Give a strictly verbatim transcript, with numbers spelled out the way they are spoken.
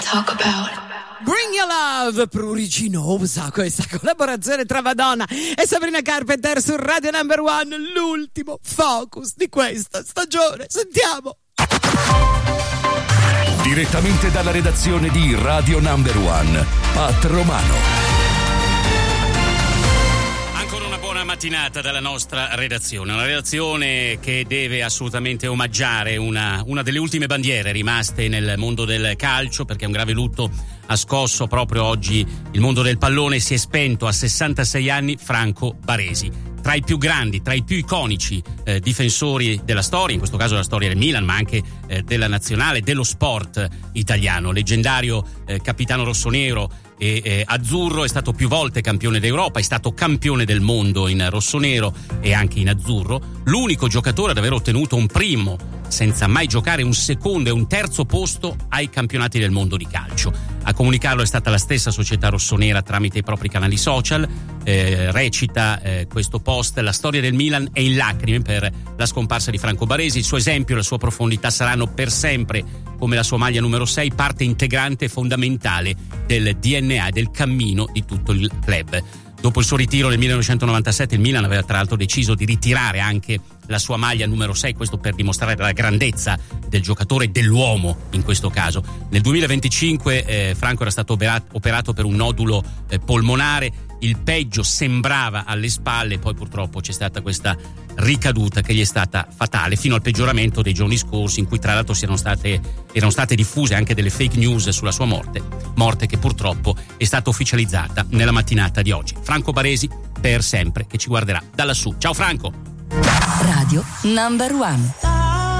talk about. Bring Your Love, pruriginosa questa collaborazione tra Madonna e Sabrina Carpenter su Radio Number One, l'ultimo focus di questa stagione. Sentiamo. Direttamente dalla redazione di Radio Number One, Pat Romano. Buona mattinata dalla nostra redazione, una redazione che deve assolutamente omaggiare una, una delle ultime bandiere rimaste nel mondo del calcio, perché un grave lutto ha scosso proprio oggi il mondo del pallone. Si è spento a sessantasei anni Franco Baresi, tra i più grandi, tra i più iconici eh, difensori della storia, in questo caso la storia del Milan, ma anche eh, della nazionale, dello sport italiano. Leggendario eh, capitano rossonero e eh, azzurro, è stato più volte campione d'Europa, è stato campione del mondo in rossonero e anche in azzurro, l'unico giocatore ad aver ottenuto un primo senza mai giocare un secondo e un terzo posto ai campionati del mondo di calcio. A comunicarlo è stata la stessa società rossonera tramite i propri canali social. Eh, recita eh, questo post: la storia del Milan è in lacrime per la scomparsa di Franco Baresi, il suo esempio e la sua profondità saranno per sempre, come la sua maglia numero sei, parte integrante e fondamentale del D N A e del cammino di tutto il club. Dopo il suo ritiro nel millenovecentonovantasette il Milan aveva tra l'altro deciso di ritirare anche la sua maglia numero sei, questo per dimostrare la grandezza del giocatore e dell'uomo in questo caso. Nel duemilaventicinque eh, Franco era stato operato, operato per un nodulo eh, polmonare, il peggio sembrava alle spalle, poi purtroppo c'è stata questa ricaduta che gli è stata fatale, fino al peggioramento dei giorni scorsi, in cui tra l'altro erano state, erano state diffuse anche delle fake news sulla sua morte, morte che purtroppo è stata ufficializzata nella mattinata di oggi. Franco Baresi per sempre, che ci guarderà da lassù. Ciao Franco! Radio Number One.